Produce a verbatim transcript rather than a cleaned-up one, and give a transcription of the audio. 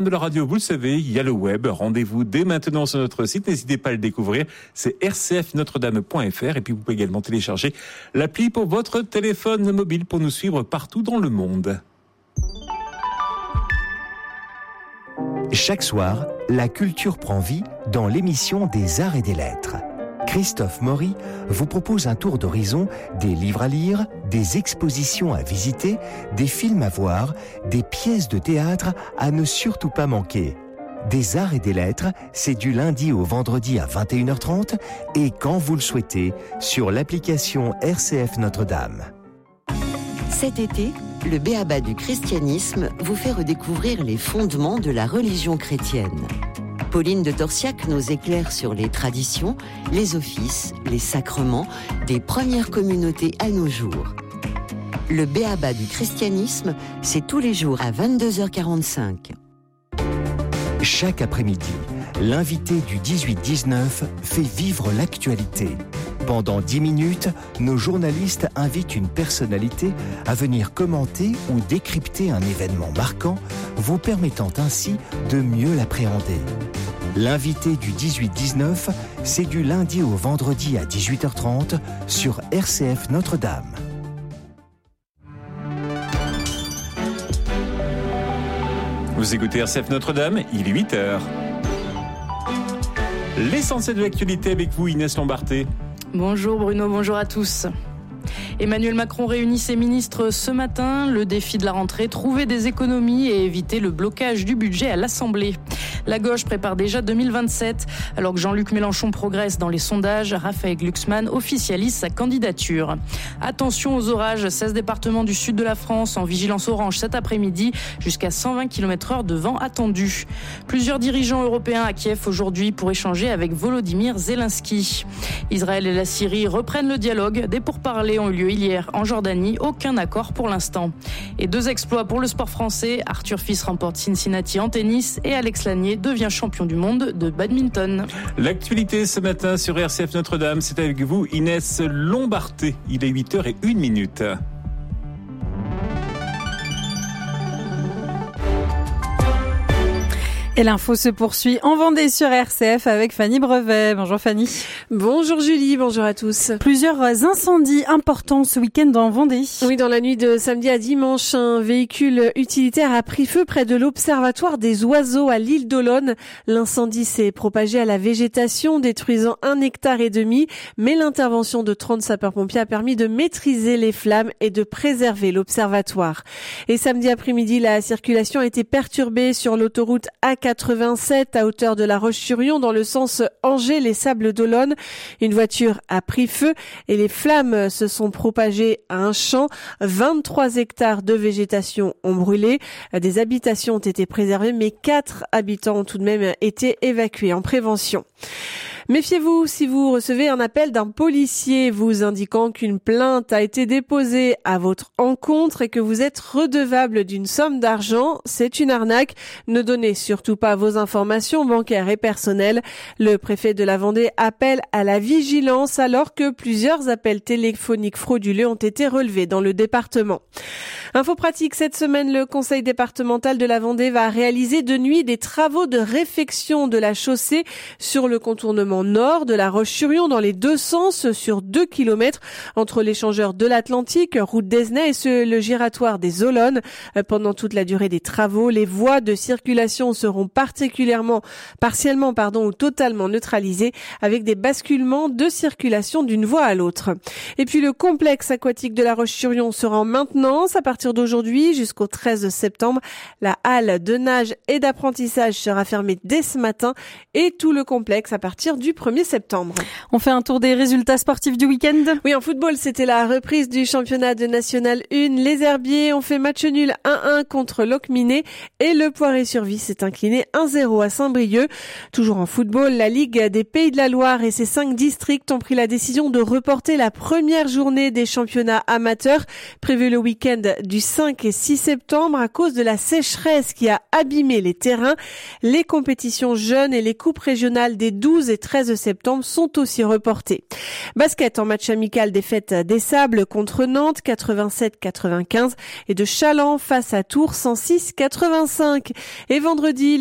De la radio, vous le savez, il y a le web. Rendez-vous dès maintenant sur notre site. N'hésitez pas à le découvrir. C'est r c f notre dame point f r. Et puis, vous pouvez également télécharger l'appli pour votre téléphone mobile pour nous suivre partout dans le monde. Chaque soir, la culture prend vie dans l'émission des Arts et des Lettres. Christophe Maury vous propose un tour d'horizon des livres à lire, des expositions à visiter, des films à voir, des pièces de théâtre à ne surtout pas manquer. Des Arts et des Lettres, c'est du lundi au vendredi à vingt et une heures trente et quand vous le souhaitez, sur l'application R C F Notre-Dame. Cet été, le B A B A du christianisme vous fait redécouvrir les fondements de la religion chrétienne. Pauline de Torsiac nous éclaire sur les traditions, les offices, les sacrements des premières communautés à nos jours. Le B A B A du christianisme, c'est tous les jours à vingt-deux heures quarante-cinq. Chaque après-midi, l'invité du dix-huit dix-neuf fait vivre l'actualité. Pendant dix minutes, nos journalistes invitent une personnalité à venir commenter ou décrypter un événement marquant, vous permettant ainsi de mieux l'appréhender. L'invité du dix-huit dix-neuf, c'est du lundi au vendredi à dix-huit heures trente sur R C F Notre-Dame. Vous écoutez R C F Notre-Dame, il est huit heures. L'essentiel de l'actualité avec vous, Inès Lombarté. Bonjour Bruno, bonjour à tous. Emmanuel Macron réunit ses ministres ce matin. Le défi de la rentrée, trouver des économies et éviter le blocage du budget à l'Assemblée. La gauche prépare déjà deux mille vingt-sept. Alors que Jean-Luc Mélenchon progresse dans les sondages, Raphaël Glucksmann officialise sa candidature. Attention aux orages, seize départements du sud de la France en vigilance orange cet après-midi, jusqu'à cent vingt kilomètres heure de vent attendu. Plusieurs dirigeants européens à Kiev aujourd'hui pour échanger avec Volodymyr Zelensky. Israël et la Syrie reprennent le dialogue. Des pourparlers ont eu lieu hier en Jordanie. Aucun accord pour l'instant. Et deux exploits pour le sport français. Arthur Fils remporte Cincinnati en tennis et Alex Lanier devient champion du monde de badminton. L'actualité ce matin sur R C F Notre-Dame, c'est avec vous Inès Lombarté. Il est huit heures une minute. Et l'info se poursuit en Vendée sur R C F avec Fanny Brevet. Bonjour Fanny. Bonjour Julie, bonjour à tous. Plusieurs incendies importants ce week-end en Vendée. Oui, dans la nuit de samedi à dimanche, un véhicule utilitaire a pris feu près de l'Observatoire des oiseaux à l'île d'Olonne. L'incendie s'est propagé à la végétation, détruisant un hectare et demi, mais l'intervention de trente sapeurs-pompiers a permis de maîtriser les flammes et de préserver l'observatoire. Et samedi après-midi, la circulation a été perturbée sur l'autoroute A quatre-vingt-sept à hauteur de La Roche-sur-Yon dans le sens Angers-les Sables d'Olonne. Une voiture a pris feu et les flammes se sont propagées à un champ. vingt-trois hectares de végétation ont brûlé. Des habitations ont été préservées, mais quatre habitants ont tout de même été évacués en prévention. Méfiez-vous si vous recevez un appel d'un policier vous indiquant qu'une plainte a été déposée à votre encontre et que vous êtes redevable d'une somme d'argent. C'est une arnaque. Ne donnez surtout pas vos informations bancaires et personnelles. Le préfet de la Vendée appelle à la vigilance alors que plusieurs appels téléphoniques frauduleux ont été relevés dans le département. Info pratique, cette semaine, le conseil départemental de la Vendée va réaliser de nuit des travaux de réfection de la chaussée sur le contournement nord de La Roche-sur-Yon dans les deux sens sur deux kilomètres entre l'échangeur de l'Atlantique, route d'Esnay et ce, le giratoire des Olonnes. Pendant toute la durée des travaux, les voies de circulation seront particulièrement, partiellement, pardon, ou totalement neutralisées avec des basculements de circulation d'une voie à l'autre. Et puis le complexe aquatique de La Roche-sur-Yon sera en maintenance à partir d'aujourd'hui jusqu'au treize septembre. La halle de nage et d'apprentissage sera fermée dès ce matin et tout le complexe à partir du premier septembre. On fait un tour des résultats sportifs du week-end. Oui, en football, c'était la reprise du championnat de National un. Les Herbiers ont fait match nul un un contre Locminé et le Poiré-sur-Vie s'est incliné un zéro à Saint-Brieuc. Toujours en football, la Ligue des Pays de la Loire et ses cinq districts ont pris la décision de reporter la première journée des championnats amateurs prévue le week-end du cinq et six septembre à cause de la sécheresse qui a abîmé les terrains. Les compétitions jeunes et les coupes régionales des douze et treize treize septembre sont aussi reportés. Basket en match amical, défaite des Sables contre Nantes quatre-vingt-sept quatre-vingt-quinze et de Chaland face à Tours cent six quatre-vingt-cinq. Et vendredi,